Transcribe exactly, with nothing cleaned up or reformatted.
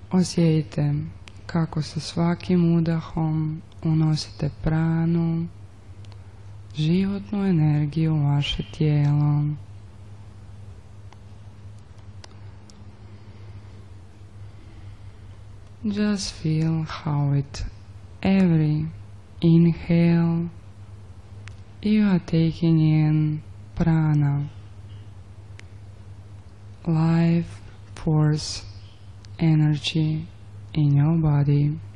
Osjetite kako sa svakim udahom unosite pranu, životnu energiju u vaše tijelo. Just feel how with every inhale you are taking in prana, life force, energy in your body.